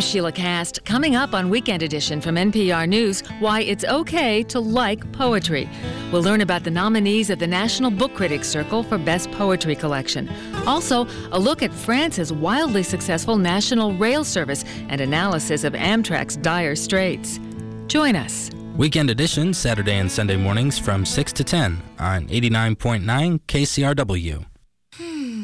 Sheila Cast. Coming up on Weekend Edition from NPR News, why it's okay to like poetry. We'll learn about the nominees at the National Book Critics Circle for Best Poetry Collection. Also, a look at France's wildly successful national rail service and analysis of Amtrak's dire straits. Join us. Weekend Edition, Saturday and Sunday mornings from 6 to 10 on 89.9 KCRW.